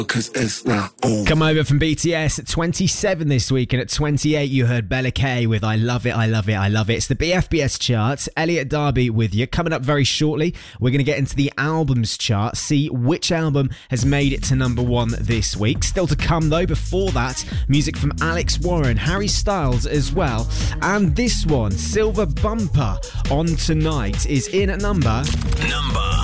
Because it's not on. Come over from BTS at 27 this week, and at 28 you heard Bella K with I Love It, I Love It, I Love It. It's the BFBS chart. Elliot Darby with you. Coming up very shortly, we're going to get into the albums chart, see which album has made it to number one this week. Still to come though, before that, music from Alex Warren, Harry Styles as well. And this one, Silver Bumper on Tonight, is in at number